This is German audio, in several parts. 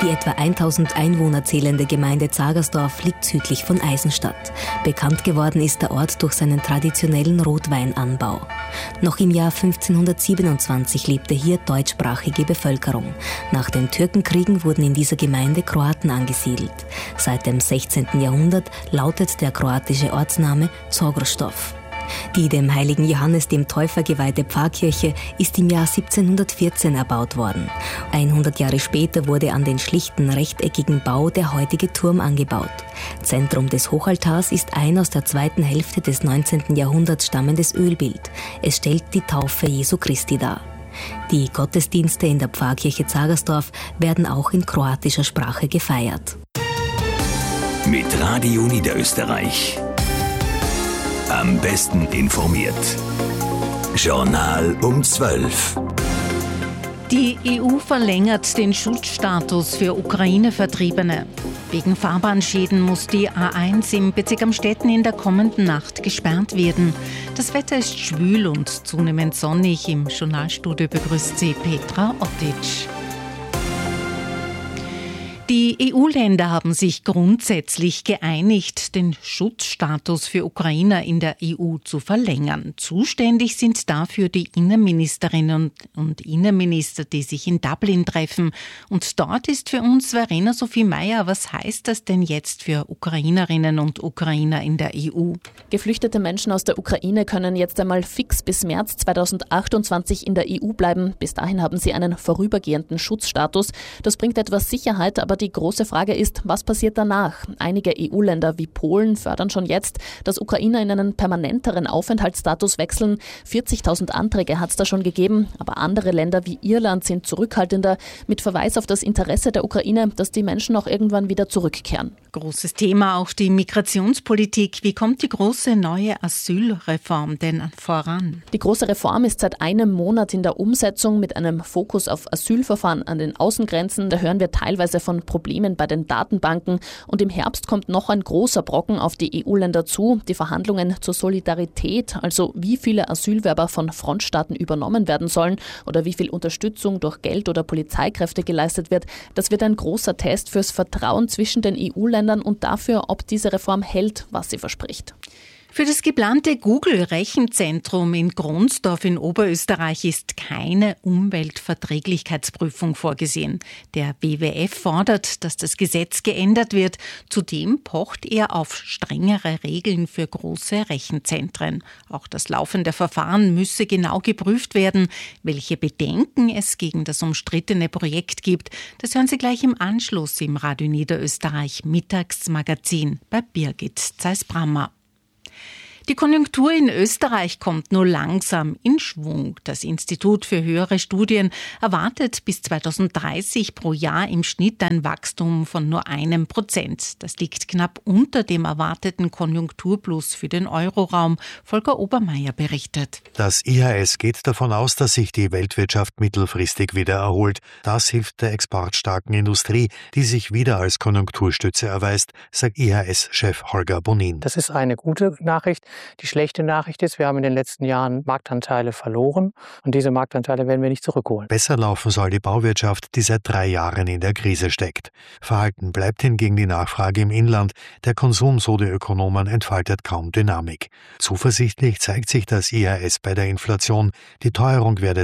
Die etwa 1000 Einwohner zählende Gemeinde Zagersdorf liegt südlich von Eisenstadt. Bekannt geworden ist der Ort durch seinen traditionellen Rotweinanbau. Noch im Jahr 1527 lebte hier deutschsprachige Bevölkerung. Nach den Türkenkriegen wurden in dieser Gemeinde Kroaten angesiedelt. Seit dem 16. Jahrhundert lautet der kroatische Ortsname Zagersdorf. Die dem heiligen Johannes dem Täufer geweihte Pfarrkirche ist im Jahr 1714 erbaut worden. 100 Jahre später wurde an den schlichten rechteckigen Bau der heutige Turm angebaut. Zentrum des Hochaltars ist ein aus der zweiten Hälfte des 19. Jahrhunderts stammendes Ölbild. Es stellt die Taufe Jesu Christi dar. Die Gottesdienste in der Pfarrkirche Zagersdorf werden auch in kroatischer Sprache gefeiert. Mit Radio Niederösterreich. Am besten informiert. Journal um 12. Die EU verlängert den Schutzstatus für Ukraine-Vertriebene. Wegen Fahrbahnschäden muss die A1 im Bezirk Amstetten in der kommenden Nacht gesperrt werden. Das Wetter ist schwül und zunehmend sonnig. Im Journalstudio begrüßt sie Petra Ottic. Die EU-Länder haben sich grundsätzlich geeinigt, den Schutzstatus für Ukrainer in der EU zu verlängern. Zuständig sind dafür die Innenministerinnen und Innenminister, die sich in Dublin treffen. Und dort ist für uns Verena Sophie Meyer. Was heißt das denn jetzt für Ukrainerinnen und Ukrainer in der EU? Geflüchtete Menschen aus der Ukraine können jetzt einmal fix bis März 2028 in der EU bleiben. Bis dahin haben sie einen vorübergehenden Schutzstatus. Das bringt etwas Sicherheit, aber die große Frage ist, was passiert danach? Einige EU-Länder wie Polen fördern schon jetzt, dass Ukrainer in einen permanenteren Aufenthaltsstatus wechseln. 40.000 Anträge hat es da schon gegeben, aber andere Länder wie Irland sind zurückhaltender, mit Verweis auf das Interesse der Ukraine, dass die Menschen auch irgendwann wieder zurückkehren. Großes Thema auch die Migrationspolitik. Wie kommt die große neue Asylreform denn voran? Die große Reform ist seit einem Monat in der Umsetzung mit einem Fokus auf Asylverfahren an den Außengrenzen. Da hören wir teilweise von Problemen bei den Datenbanken. Und im Herbst kommt noch ein großer Brocken auf die EU-Länder zu. Die Verhandlungen zur Solidarität, also wie viele Asylwerber von Frontstaaten übernommen werden sollen oder wie viel Unterstützung durch Geld oder Polizeikräfte geleistet wird. Das wird ein großer Test fürs Vertrauen zwischen den EU-Ländern und dafür, ob diese Reform hält, was sie verspricht. Für das geplante Google-Rechenzentrum in Gronsdorf in Oberösterreich ist keine Umweltverträglichkeitsprüfung vorgesehen. Der WWF fordert, dass das Gesetz geändert wird. Zudem pocht er auf strengere Regeln für große Rechenzentren. Auch das laufende Verfahren müsse genau geprüft werden. Welche Bedenken es gegen das umstrittene Projekt gibt, das hören Sie gleich im Anschluss im Radio Niederösterreich Mittagsmagazin bei Birgit Zeiss-Brammer. Die Konjunktur in Österreich kommt nur langsam in Schwung. Das Institut für höhere Studien erwartet bis 2030 pro Jahr im Schnitt ein Wachstum von nur 1%. Das liegt knapp unter dem erwarteten Konjunkturplus für den Euroraum. Volker Obermeier berichtet. Das IHS geht davon aus, dass sich die Weltwirtschaft mittelfristig wieder erholt. Das hilft der exportstarken Industrie, die sich wieder als Konjunkturstütze erweist, sagt IHS-Chef Holger Bonin. Das ist eine gute Nachricht. Die schlechte Nachricht ist, wir haben in den letzten Jahren Marktanteile verloren und diese Marktanteile werden wir nicht zurückholen. Besser laufen soll die Bauwirtschaft, die seit 3 Jahren in der Krise steckt. Verhalten bleibt hingegen die Nachfrage im Inland. Der Konsum, so die Ökonomen, entfaltet kaum Dynamik. Zuversichtlich zeigt sich das IHS bei der Inflation. Die Teuerung werde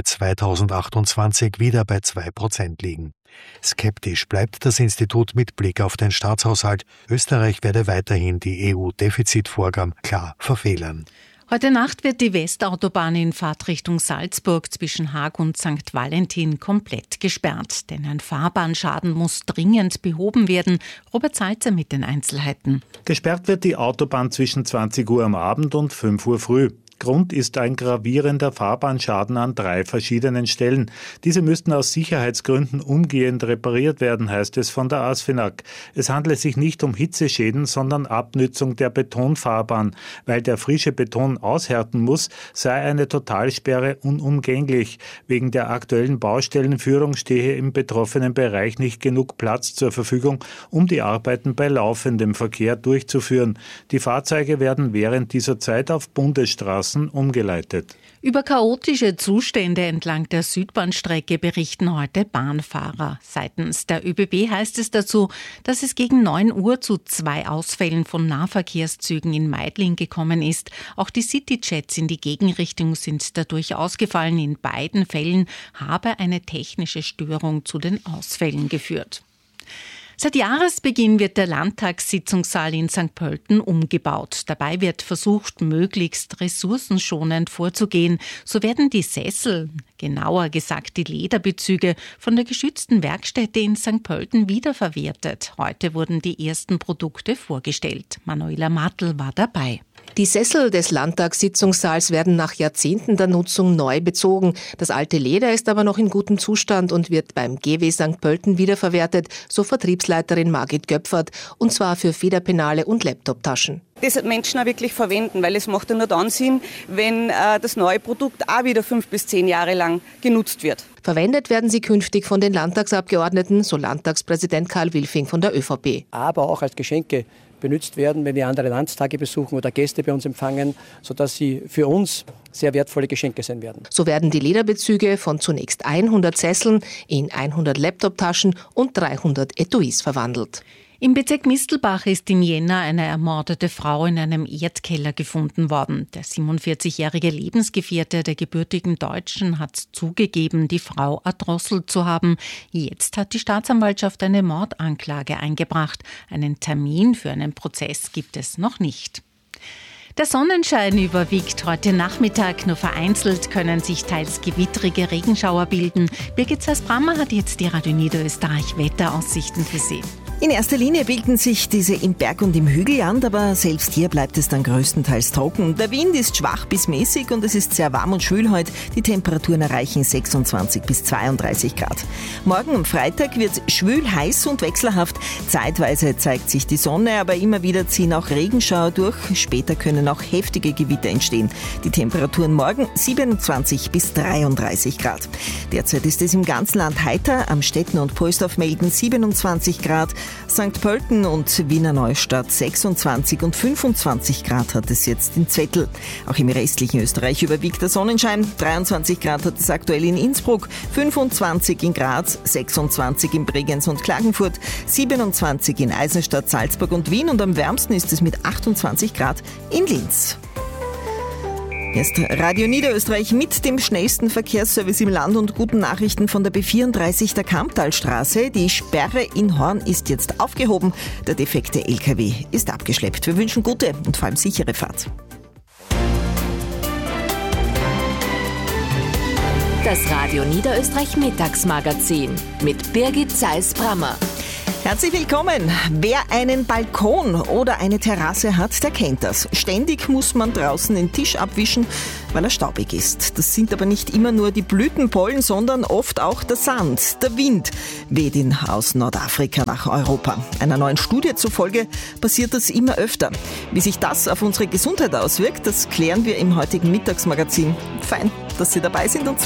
2028 wieder bei 2% liegen. Skeptisch bleibt das Institut mit Blick auf den Staatshaushalt. Österreich werde weiterhin die EU-Defizitvorgaben klar verfehlen. Heute Nacht wird die Westautobahn in Fahrtrichtung Salzburg zwischen Haag und St. Valentin komplett gesperrt. Denn ein Fahrbahnschaden muss dringend behoben werden. Robert Salzer mit den Einzelheiten. Gesperrt wird die Autobahn zwischen 20 Uhr am Abend und 5 Uhr früh. Grund ist ein gravierender Fahrbahnschaden an 3 verschiedenen Stellen. Diese müssten aus Sicherheitsgründen umgehend repariert werden, heißt es von der ASFINAG. Es handle sich nicht um Hitzeschäden, sondern Abnützung der Betonfahrbahn. Weil der frische Beton aushärten muss, sei eine Totalsperre unumgänglich. Wegen der aktuellen Baustellenführung stehe im betroffenen Bereich nicht genug Platz zur Verfügung, um die Arbeiten bei laufendem Verkehr durchzuführen. Die Fahrzeuge werden während dieser Zeit auf Bundesstraßen umgeleitet. Über chaotische Zustände entlang der Südbahnstrecke berichten heute Bahnfahrer. Seitens der ÖBB heißt es dazu, dass es gegen 9 Uhr zu 2 Ausfällen von Nahverkehrszügen in Meidling gekommen ist. Auch die Cityjets in die Gegenrichtung sind dadurch ausgefallen. In beiden Fällen habe eine technische Störung zu den Ausfällen geführt. Seit Jahresbeginn wird der Landtagssitzungssaal in St. Pölten umgebaut. Dabei wird versucht, möglichst ressourcenschonend vorzugehen. So werden die Sessel, genauer gesagt die Lederbezüge, von der geschützten Werkstätte in St. Pölten wiederverwertet. Heute wurden die ersten Produkte vorgestellt. Manuela Martl war dabei. Die Sessel des Landtagssitzungssaals werden nach Jahrzehnten der Nutzung neu bezogen. Das alte Leder ist aber noch in gutem Zustand und wird beim GW St. Pölten wiederverwertet, so Vertriebsleiterin Margit Göpfert, und zwar für Federpenale und Laptoptaschen. Das Menschen auch wirklich verwenden, weil es macht ja nur dann Sinn, wenn das neue Produkt auch wieder 5 bis 10 Jahre lang genutzt wird. Verwendet werden sie künftig von den Landtagsabgeordneten, so Landtagspräsident Karl Wilfing von der ÖVP. Aber auch als Geschenke benutzt werden, wenn wir andere Landstage besuchen oder Gäste bei uns empfangen, sodass sie für uns sehr wertvolle Geschenke sein werden. So werden die Lederbezüge von zunächst 100 Sesseln in 100 Laptoptaschen und 300 Etuis verwandelt. Im Bezirk Mistelbach ist im Jänner eine ermordete Frau in einem Erdkeller gefunden worden. Der 47-jährige Lebensgefährte der gebürtigen Deutschen hat zugegeben, die Frau erdrosselt zu haben. Jetzt hat die Staatsanwaltschaft eine Mordanklage eingebracht. Einen Termin für einen Prozess gibt es noch nicht. Der Sonnenschein überwiegt heute Nachmittag. Nur vereinzelt können sich teils gewittrige Regenschauer bilden. Birgit Zeiss-Brammer hat jetzt die Radio Niederösterreich Wetteraussichten für Sie. In erster Linie bilden sich diese im Berg- und im Hügelland, aber selbst hier bleibt es dann größtenteils trocken. Der Wind ist schwach bis mäßig und es ist sehr warm und schwül heute. Die Temperaturen erreichen 26 bis 32 Grad. Morgen am Freitag wird es schwül, heiß und wechselhaft. Zeitweise zeigt sich die Sonne, aber immer wieder ziehen auch Regenschauer durch. Später können auch heftige Gewitter entstehen. Die Temperaturen morgen 27 bis 33 Grad. Derzeit ist es im ganzen Land heiter. Am Stetten und Pohlsdorf melden 27 Grad. St. Pölten und Wiener Neustadt 26 und 25 Grad hat es jetzt in Zwettl. Auch im restlichen Österreich überwiegt der Sonnenschein. 23 Grad hat es aktuell in Innsbruck, 25 in Graz, 26 in Bregenz und Klagenfurt, 27 in Eisenstadt, Salzburg und Wien und am wärmsten ist es mit 28 Grad in Linz. Jetzt Radio Niederösterreich mit dem schnellsten Verkehrsservice im Land und guten Nachrichten von der B34 der Kamptalstraße. Die Sperre in Horn ist jetzt aufgehoben. Der defekte LKW ist abgeschleppt. Wir wünschen gute und vor allem sichere Fahrt. Das Radio Niederösterreich Mittagsmagazin mit Birgit Zeiss-Brammer. Herzlich willkommen. Wer einen Balkon oder eine Terrasse hat, der kennt das. Ständig muss man draußen den Tisch abwischen, weil er staubig ist. Das sind aber nicht immer nur die Blütenpollen, sondern oft auch der Sand. Der Wind weht ihn aus Nordafrika nach Europa. Einer neuen Studie zufolge passiert das immer öfter. Wie sich das auf unsere Gesundheit auswirkt, das klären wir im heutigen Mittagsmagazin. Fein, dass Sie dabei sind und